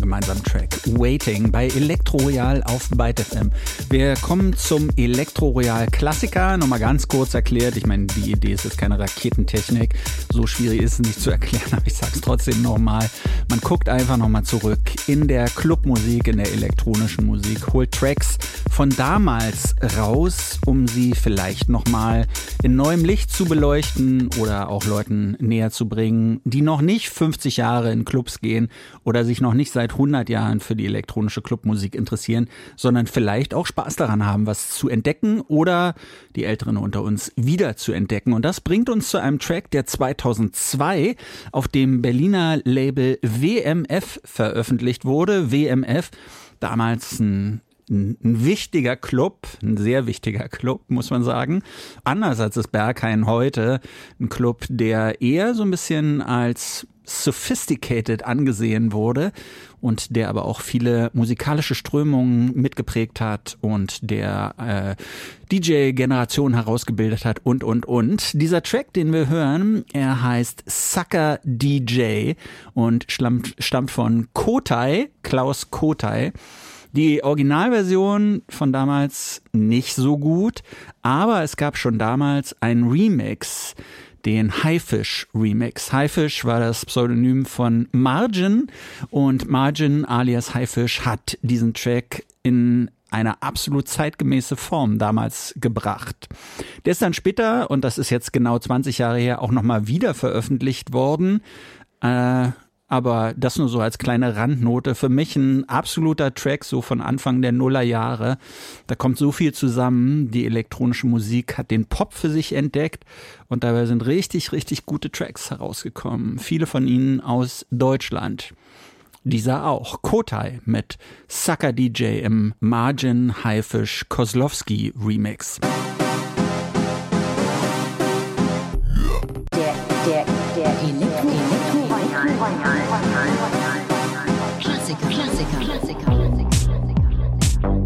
gemeinsamen Track Waiting bei Elektro Royal auf Byte FM. Wir kommen zum Elektro Royal Klassiker. Nochmal ganz kurz erklärt. Ich meine, die Idee ist jetzt keine Raketentechnik. So schwierig ist es nicht zu erklären, aber ich sag's trotzdem nochmal. Man guckt einfach nochmal zurück in der Clubmusik, in der elektronischen Musik, holt Tracks von damals raus, um sie vielleicht nochmal in neuem Licht zu beleuchten oder auch Leuten näher zu bringen, die noch nicht 50 Jahre in Clubs gehen oder sich noch nicht seit 100 Jahren für die elektronische Clubmusik interessieren, sondern vielleicht auch Spaß daran haben, was zu entdecken oder die Älteren unter uns wieder zu entdecken. Und das bringt uns zu einem Track, der 2002 auf dem Berliner Label WMF veröffentlicht wurde. WMF, damals ein wichtiger Club, ein sehr wichtiger Club, muss man sagen. Anders als das Berghain heute. Ein Club, der eher so ein bisschen als sophisticated angesehen wurde und der aber auch viele musikalische Strömungen mitgeprägt hat und der DJ-Generation herausgebildet hat und. Dieser Track, den wir hören, er heißt Sucker DJ und stammt von Kotay, Klaus Kotay. Die Originalversion von damals nicht so gut, aber es gab schon damals einen Remix, den Highfish Remix. Highfish war das Pseudonym von Margin und Margin alias Highfish hat diesen Track in eine absolut zeitgemäße Form damals gebracht. Der ist dann später, und das ist jetzt genau 20 Jahre her, auch nochmal wieder veröffentlicht worden. Aber das nur so als kleine Randnote. Für mich ein absoluter Track, so von Anfang der Nullerjahre. Da kommt so viel zusammen. Die elektronische Musik hat den Pop für sich entdeckt und dabei sind richtig, richtig gute Tracks herausgekommen. Viele von ihnen aus Deutschland. Dieser auch. Kotay mit Sucker DJ im Margin Highfish Kozlowski Remix. Der Elektro Klassiker.